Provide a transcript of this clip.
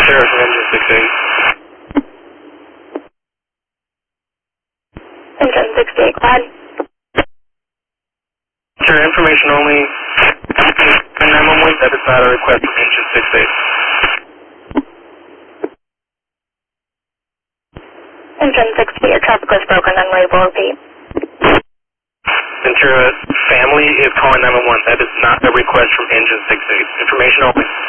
Ventura from engine 68. Engine 68, go ahead. Ventura, information only. 911, that is not a request from engine 68. Engine 68, your traffic was broken, unreadable, repeat. Ventura, family is calling 911. That is not a request from engine 68. Information only.